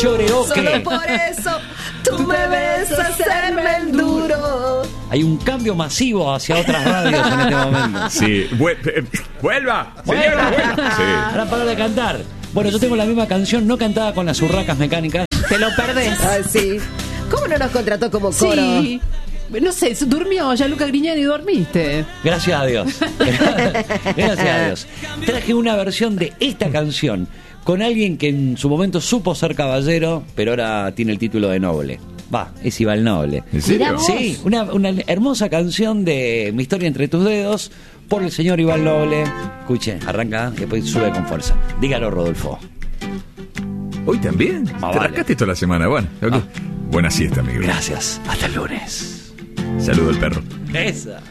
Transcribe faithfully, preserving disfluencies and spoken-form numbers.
choreoque. Solo por eso tú me ves hacerme el duro. Hay un cambio masivo hacia otras radios en este momento. Sí, Vu- eh, vuelva, señora, vuelva. Sí. Ahora para de cantar. Bueno, yo tengo la misma canción, no cantada con las urracas mecánicas. Te lo perdés. Ay, sí. ¿Cómo no nos contrató como coro? Sí. No sé, durmió ya Luca Grignani, dormiste. Gracias a Dios. Gracias a Dios. Traje una versión de esta canción con alguien que en su momento supo ser caballero, pero ahora tiene el título de noble. Va, es Iván Noble. ¿En serio? Sí, una, una hermosa canción de Mi historia entre tus dedos por el señor Iván Noble. Escuche, arranca, después sube con fuerza. Dígalo, Rodolfo. ¿Hoy también? Ah, Te vale. rascaste toda la semana. Bueno, ok. Ah. Buena siesta, amigo. Gracias. Hasta el lunes. Saludo al perro. Esa.